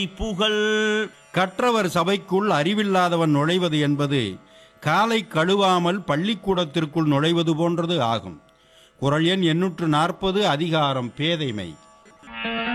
புகழ். கற்றவர் சபைக்குள் அறிவில்லாதவன் நுழைவது என்பது காலை கழுவாமல் பள்ளிக்கூடத்திற்குள் நுழைவது போன்றது ஆகும். குறள் எண் 840, அதிகாரம் பேதைமை.